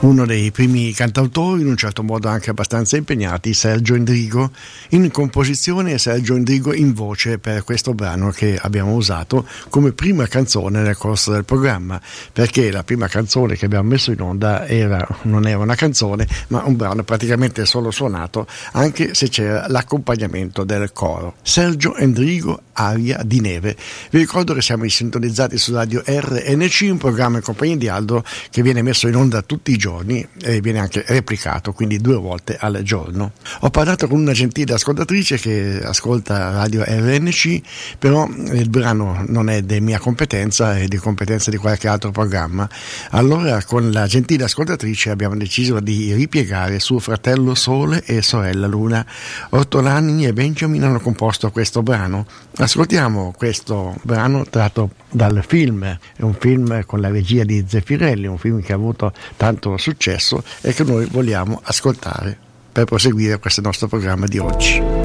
Uno dei primi cantautori, in un certo modo anche abbastanza impegnati, Sergio Endrigo, in composizione e Sergio Endrigo in voce per questo brano che abbiamo usato come prima canzone nel corso del programma, perché la prima canzone che abbiamo messo in onda non era una canzone, ma un brano praticamente solo suonato, anche se c'era l'accompagnamento del coro. Sergio Endrigo, Aria di neve. Vi ricordo che siamo sintonizzati su Radio RNC, un programma in compagnia di Aldo che viene messo in onda tutti i giorni e viene anche replicato, quindi 2 volte al giorno. Ho parlato con una gentile ascoltatrice che ascolta Radio RNC, però il brano non è di mia competenza, è di competenza di qualche altro programma. Allora con la gentile ascoltatrice abbiamo deciso di ripiegare su Fratello Sole e Sorella Luna. Ortolani e Benjamin hanno composto questo brano. Ascoltiamo questo brano tratto dal film, è un film con la regia di Zeffirelli, un film che ha avuto tanto successo e che noi vogliamo ascoltare per proseguire questo nostro programma di oggi.